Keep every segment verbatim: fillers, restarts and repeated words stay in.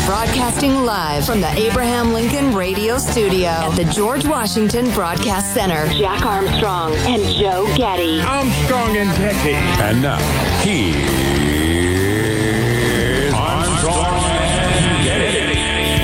Broadcasting live from the Abraham Lincoln Radio Studio at the George Washington Broadcast Center. Jack Armstrong and Joe Getty. Armstrong and Getty. And now, here's Armstrong and Getty.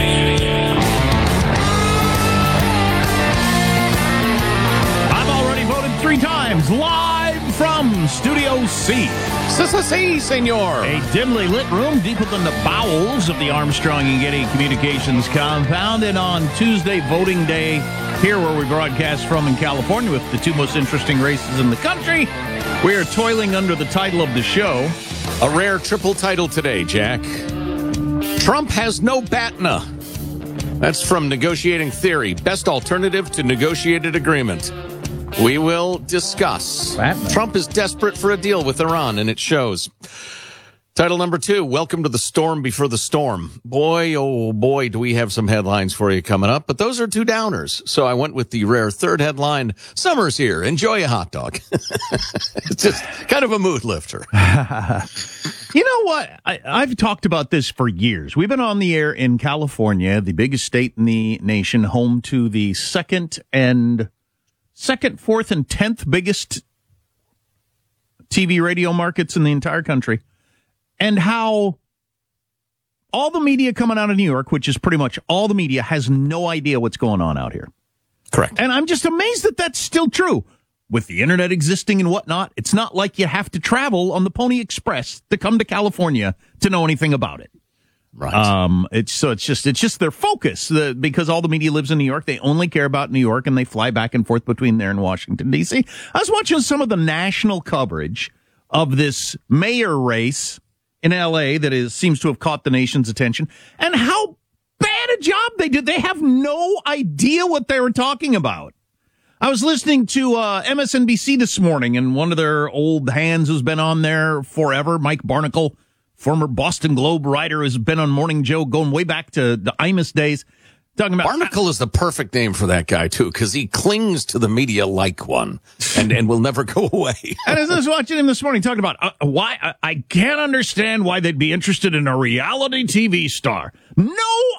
I've already voted three times, live from Studio C. Si, senor. A dimly lit room deep within the bowels of the Armstrong and Getty Communications compound. And on Tuesday, voting day, here where we broadcast from in California with the two most interesting races in the country, we are toiling under the title of the show. A rare triple title today, Jack. Trump has no BATNA. That's from Negotiating Theory. Best alternative to negotiated agreement. We will discuss. BATNA. Trump is desperate for a deal with Iran, and it shows. Title number two, welcome to the storm before the storm. Boy, oh boy, do we have some headlines for you coming up, but those are two downers. So I went with the rare third headline, summer's here, enjoy a hot dog. It's just kind of a mood lifter. You know what? I, I've talked about this for years. We've been on the air in California, the biggest state in the nation, home to the second and second, fourth, and tenth biggest T V radio markets in the entire country. And how all the media coming out of New York, which is pretty much all the media, has no idea what's going on out here. Correct. And I'm just amazed that that's still true. With the internet existing and whatnot, it's not like you have to travel on the Pony Express to come to California to know anything about it. Right. Um, it's so it's just it's just their focus the, because all the media lives in New York. They only care about New York, and they fly back and forth between there and Washington, D C. I was watching some of the national coverage of this mayor race in L A that is seems to have caught the nation's attention, and how bad a job they did. They have no idea what they were talking about. I was listening to uh, M S N B C this morning, and one of their old hands who's been on there forever, Mike Barnicle, former Boston Globe writer who's been on Morning Joe going way back to the Imus days, talking about... Barnicle is the perfect name for that guy, too, because he clings to the media like one and, and will never go away. And as I was watching him this morning, talking about uh, why I, I can't understand why they'd be interested in a reality T V star. No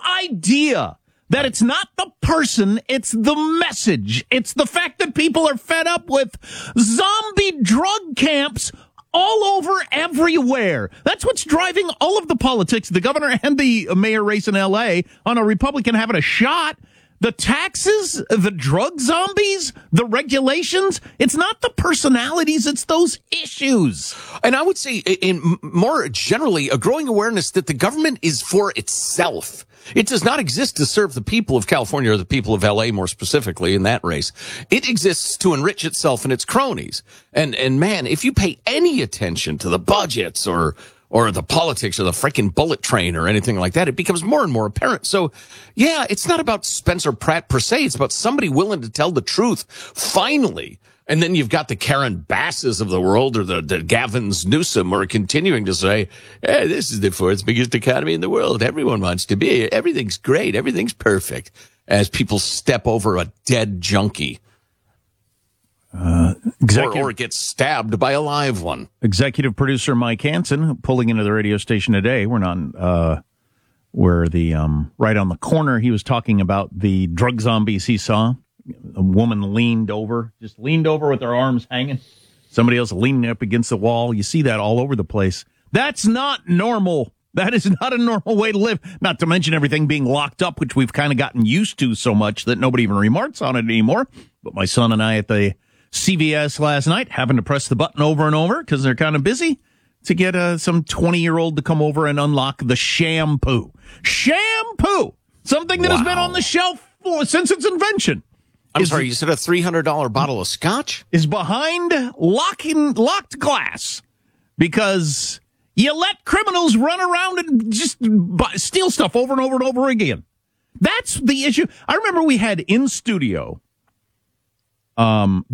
idea that it's not the person, it's the message. It's the fact that people are fed up with zombie drug camps all over everywhere. That's what's driving all of the politics, the governor and the mayor race in L A on a Republican having a shot. The taxes, the drug zombies, the regulations. It's not the personalities, it's those issues. And I would say, in more generally, a growing awareness that the government is for itself. It does not exist to serve the people of California or the people of L A more specifically in that race. It exists to enrich itself and its cronies. And, and man, if you pay any attention to the budgets or, or the politics or the freaking bullet train or anything like that, it becomes more and more apparent. So yeah, it's not about Spencer Pratt per se. It's about somebody willing to tell the truth finally. And then you've got the Karen Basses of the world or the, the Gavins Newsom who are continuing to say, hey, this is the fourth biggest economy in the world. Everyone wants to be. Everything's great. Everything's perfect. As people step over a dead junkie. Uh, or, or get stabbed by a live one. Executive producer Mike Hansen pulling into the radio station today. We're not, uh, where the, um, right on the corner, he was talking about the drug zombies he saw. A woman leaned over, just leaned over with her arms hanging. Somebody else leaning up against the wall. You see that all over the place. That's not normal. That is not a normal way to live. Not to mention everything being locked up, which we've kind of gotten used to so much that nobody even remarks on it anymore. But my son and I at the C V S last night, having to press the button over and over because they're kind of busy to get uh, some twenty-year-old to come over and unlock the shampoo. Shampoo! Something that wow. has been on the shelf for, since its invention. I'm is, sorry, you said a three hundred dollars bottle of scotch? Is behind locking, locked glass because you let criminals run around and just buy, steal stuff over and over and over again. That's the issue. I remember we had in studio um